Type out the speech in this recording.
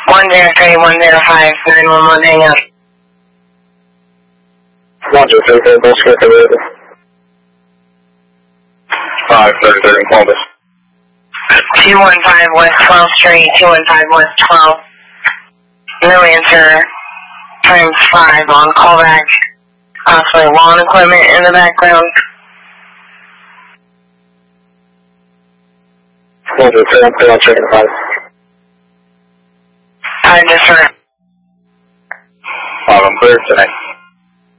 103, 105, 911, hang up. 103, bullshit, the road. 533, Columbus. 215 West 12th Street, 215 West 12th. No answer. Times 5 on callback. Possibly lawn equipment in the background. 103, I'm checking 5. I just heard. I'm clear tonight.